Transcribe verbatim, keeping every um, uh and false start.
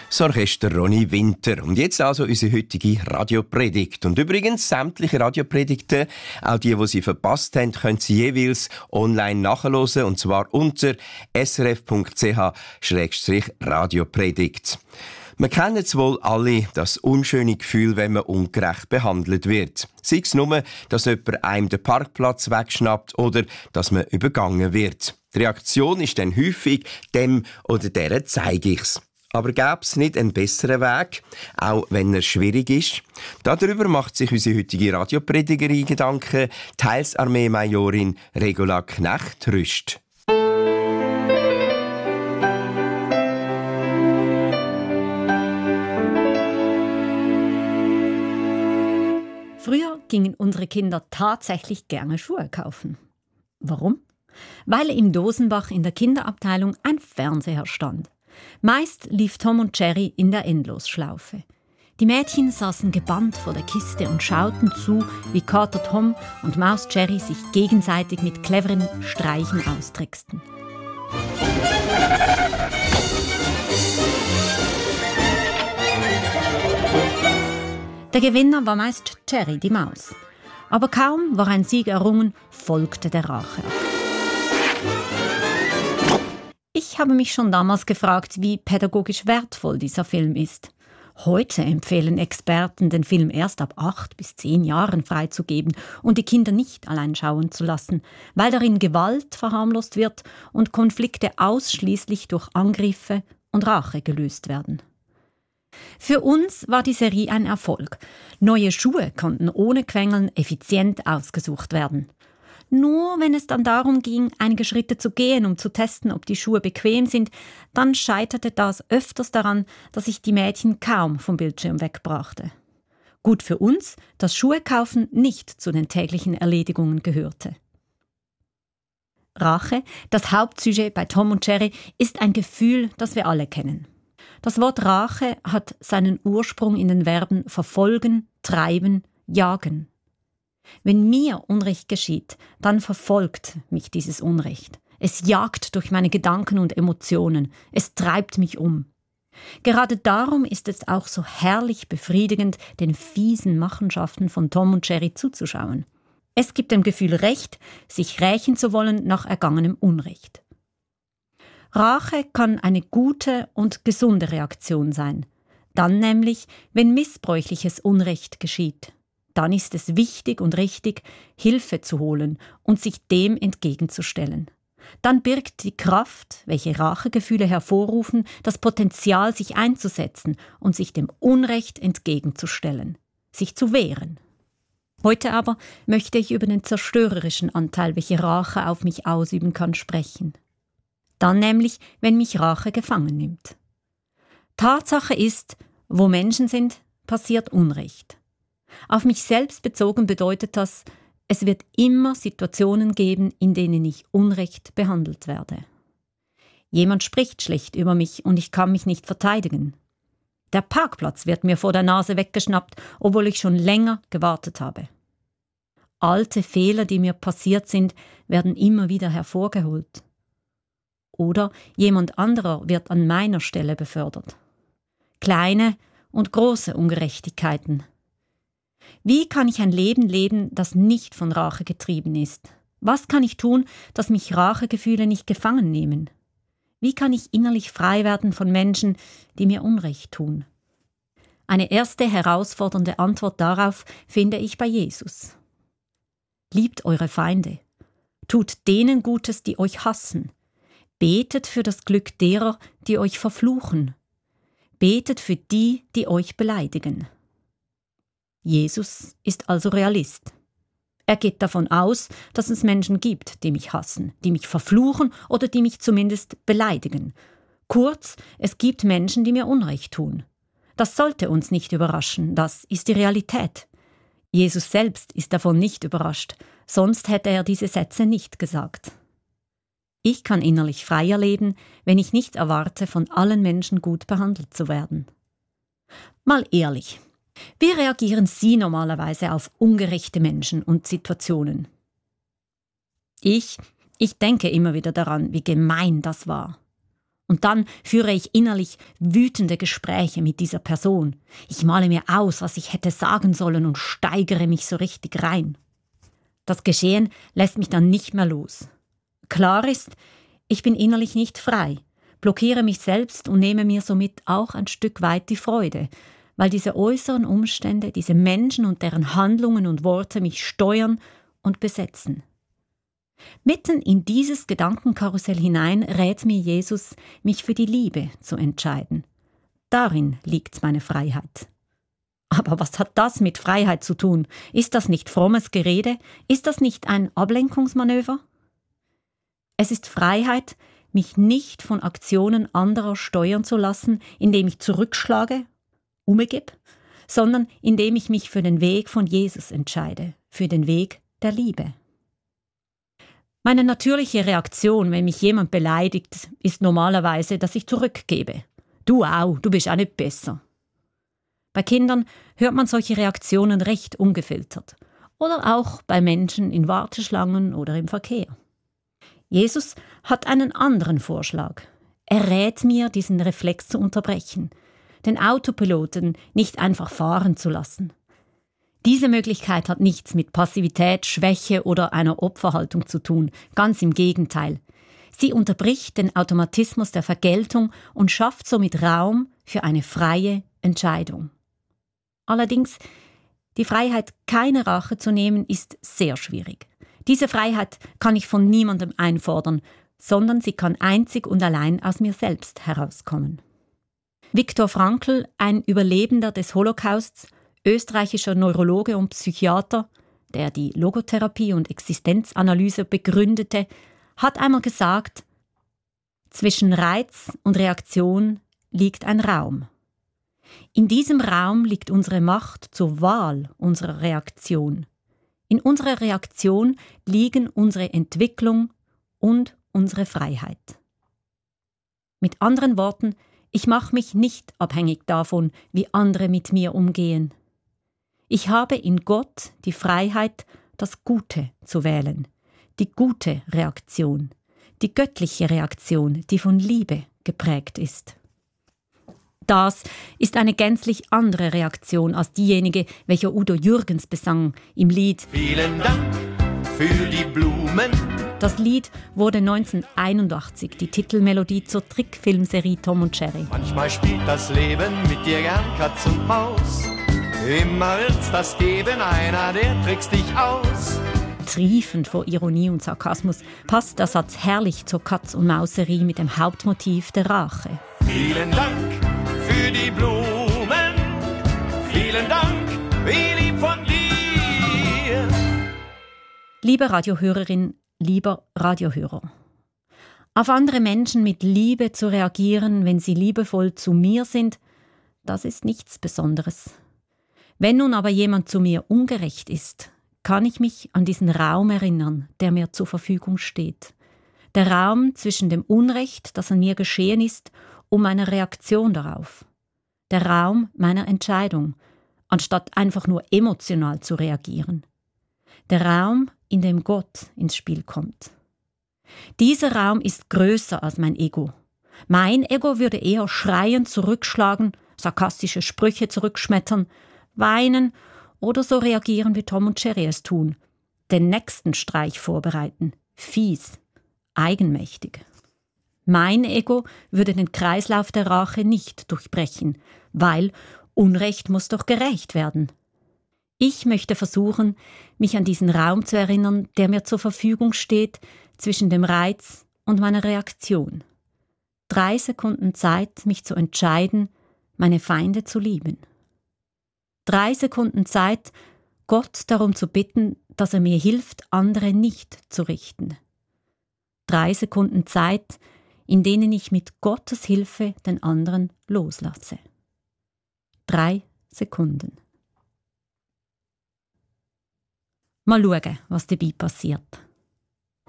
Das Orchester Ronny Winter. Und jetzt also unsere heutige Radiopredigt. Und übrigens, sämtliche Radiopredigten, auch die, die Sie verpasst haben, können Sie jeweils online nachhören. Und zwar unter s r f punkt c h slash radiopredigt. Wir kennen es wohl alle, das unschöne Gefühl, wenn man ungerecht behandelt wird. Sei es nur, dass jemand einem den Parkplatz wegschnappt oder dass man übergangen wird. Die Reaktion ist dann häufig, dem oder der zeige ich's. Aber gäbe es nicht einen besseren Weg, auch wenn er schwierig ist? Darüber macht sich unsere heutige Radiopredigerin Gedanken, die Heilsarmee-Majorin Regula Knecht-Rüst. Früher gingen unsere Kinder tatsächlich gerne Schuhe kaufen. Warum? Weil im Dosenbach in der Kinderabteilung ein Fernseher stand. Meist lief Tom und Jerry in der Endlosschlaufe. Die Mädchen saßen gebannt vor der Kiste und schauten zu, wie Kater Tom und Maus Jerry sich gegenseitig mit cleveren Streichen austricksten. Der Gewinner war meist Jerry, die Maus. Aber kaum war ein Sieg errungen, folgte der Racheakt. Ich habe mich schon damals gefragt, wie pädagogisch wertvoll dieser Film ist. Heute empfehlen Experten, den Film erst ab acht bis zehn Jahren freizugeben und die Kinder nicht allein schauen zu lassen, weil darin Gewalt verharmlost wird und Konflikte ausschließlich durch Angriffe und Rache gelöst werden. Für uns war die Serie ein Erfolg. Neue Schuhe konnten ohne Quengeln effizient ausgesucht werden. Nur wenn es dann darum ging, einige Schritte zu gehen, um zu testen, ob die Schuhe bequem sind, dann scheiterte das öfters daran, dass ich die Mädchen kaum vom Bildschirm wegbrachte. Gut für uns, dass Schuhe kaufen nicht zu den täglichen Erledigungen gehörte. Rache, das Hauptsujet bei Tom und Jerry, ist ein Gefühl, das wir alle kennen. Das Wort Rache hat seinen Ursprung in den Verben verfolgen, treiben, jagen. Wenn mir Unrecht geschieht, dann verfolgt mich dieses Unrecht. Es jagt durch meine Gedanken und Emotionen. Es treibt mich um. Gerade darum ist es auch so herrlich befriedigend, den fiesen Machenschaften von Tom und Jerry zuzuschauen. Es gibt dem Gefühl Recht, sich rächen zu wollen nach ergangenem Unrecht. Rache kann eine gute und gesunde Reaktion sein. Dann nämlich, wenn missbräuchliches Unrecht geschieht. Dann ist es wichtig und richtig, Hilfe zu holen und sich dem entgegenzustellen. Dann birgt die Kraft, welche Rachegefühle hervorrufen, das Potenzial, sich einzusetzen und sich dem Unrecht entgegenzustellen, sich zu wehren. Heute aber möchte ich über den zerstörerischen Anteil, welche Rache auf mich ausüben kann, sprechen. Dann nämlich, wenn mich Rache gefangen nimmt. Tatsache ist, wo Menschen sind, passiert Unrecht. Auf mich selbst bezogen bedeutet das, es wird immer Situationen geben, in denen ich unrecht behandelt werde. Jemand spricht schlecht über mich und ich kann mich nicht verteidigen. Der Parkplatz wird mir vor der Nase weggeschnappt, obwohl ich schon länger gewartet habe. Alte Fehler, die mir passiert sind, werden immer wieder hervorgeholt. Oder jemand anderer wird an meiner Stelle befördert. Kleine und große Ungerechtigkeiten. Wie kann ich ein Leben leben, das nicht von Rache getrieben ist? Was kann ich tun, dass mich Rachegefühle nicht gefangen nehmen? Wie kann ich innerlich frei werden von Menschen, die mir Unrecht tun? Eine erste herausfordernde Antwort darauf finde ich bei Jesus. Liebt eure Feinde. Tut denen Gutes, die euch hassen. Betet für das Glück derer, die euch verfluchen. Betet für die, die euch beleidigen. Jesus ist also Realist. Er geht davon aus, dass es Menschen gibt, die mich hassen, die mich verfluchen oder die mich zumindest beleidigen. Kurz, es gibt Menschen, die mir Unrecht tun. Das sollte uns nicht überraschen, das ist die Realität. Jesus selbst ist davon nicht überrascht, sonst hätte er diese Sätze nicht gesagt. Ich kann innerlich freier leben, wenn ich nicht erwarte, von allen Menschen gut behandelt zu werden. Mal ehrlich. Wie reagieren Sie normalerweise auf ungerechte Menschen und Situationen? Ich, ich denke immer wieder daran, wie gemein das war. Und dann führe ich innerlich wütende Gespräche mit dieser Person. Ich male mir aus, was ich hätte sagen sollen und steigere mich so richtig rein. Das Geschehen lässt mich dann nicht mehr los. Klar ist, ich bin innerlich nicht frei, blockiere mich selbst und nehme mir somit auch ein Stück weit die Freude, weil diese äußeren Umstände, diese Menschen und deren Handlungen und Worte mich steuern und besetzen. Mitten in dieses Gedankenkarussell hinein rät mir Jesus, mich für die Liebe zu entscheiden. Darin liegt meine Freiheit. Aber was hat das mit Freiheit zu tun? Ist das nicht frommes Gerede? Ist das nicht ein Ablenkungsmanöver? Es ist Freiheit, mich nicht von Aktionen anderer steuern zu lassen, indem ich zurückschlage, umgebe, sondern indem ich mich für den Weg von Jesus entscheide, für den Weg der Liebe. Meine natürliche Reaktion, wenn mich jemand beleidigt, ist normalerweise, dass ich zurückgebe. Du auch, du bist auch nicht besser. Bei Kindern hört man solche Reaktionen recht ungefiltert. Oder auch bei Menschen in Warteschlangen oder im Verkehr. Jesus hat einen anderen Vorschlag. Er rät mir, diesen Reflex zu unterbrechen, den Autopiloten nicht einfach fahren zu lassen. Diese Möglichkeit hat nichts mit Passivität, Schwäche oder einer Opferhaltung zu tun, ganz im Gegenteil. Sie unterbricht den Automatismus der Vergeltung und schafft somit Raum für eine freie Entscheidung. Allerdings, die Freiheit, keine Rache zu nehmen, ist sehr schwierig. Diese Freiheit kann ich von niemandem einfordern, sondern sie kann einzig und allein aus mir selbst herauskommen. Viktor Frankl, ein Überlebender des Holocausts, österreichischer Neurologe und Psychiater, der die Logotherapie und Existenzanalyse begründete, hat einmal gesagt, zwischen Reiz und Reaktion liegt ein Raum. In diesem Raum liegt unsere Macht zur Wahl unserer Reaktion. In unserer Reaktion liegen unsere Entwicklung und unsere Freiheit. Mit anderen Worten, ich mache mich nicht abhängig davon, wie andere mit mir umgehen. Ich habe in Gott die Freiheit, das Gute zu wählen, die gute Reaktion, die göttliche Reaktion, die von Liebe geprägt ist. Das ist eine gänzlich andere Reaktion als diejenige, welche Udo Jürgens besang im Lied Vielen Dank für die Blumen. Das Lied wurde neunzehnhunderteinundachtzig die Titelmelodie zur Trickfilmserie Tom und Jerry. Manchmal spielt das Leben mit dir gern Katz und Maus. Immer wird's das geben, einer, der trickst dich aus. Triefend vor Ironie und Sarkasmus passt der Satz herrlich zur Katz-und-Maus-Serie mit dem Hauptmotiv der Rache. Vielen Dank für die Blumen. Vielen Dank, wie lieb von dir. Liebe Radiohörerin, lieber Radiohörer. Auf andere Menschen mit Liebe zu reagieren, wenn sie liebevoll zu mir sind, das ist nichts Besonderes. Wenn nun aber jemand zu mir ungerecht ist, kann ich mich an diesen Raum erinnern, der mir zur Verfügung steht. Der Raum zwischen dem Unrecht, das an mir geschehen ist, und meiner Reaktion darauf. Der Raum meiner Entscheidung, anstatt einfach nur emotional zu reagieren. Der Raum, in dem Gott ins Spiel kommt. Dieser Raum ist größer als mein Ego. Mein Ego würde eher schreiend zurückschlagen, sarkastische Sprüche zurückschmettern, weinen oder so reagieren, wie Tom und Jerry es tun. Den nächsten Streich vorbereiten. Fies. Eigenmächtig. Mein Ego würde den Kreislauf der Rache nicht durchbrechen, weil Unrecht muss doch gerächt werden. Ich möchte versuchen, mich an diesen Raum zu erinnern, der mir zur Verfügung steht zwischen dem Reiz und meiner Reaktion. Drei Sekunden Zeit, mich zu entscheiden, meine Feinde zu lieben. Drei Sekunden Zeit, Gott darum zu bitten, dass er mir hilft, andere nicht zu richten. Drei Sekunden Zeit, in denen ich mit Gottes Hilfe den anderen loslasse. Drei Sekunden. Mal schauen, was dabei passiert.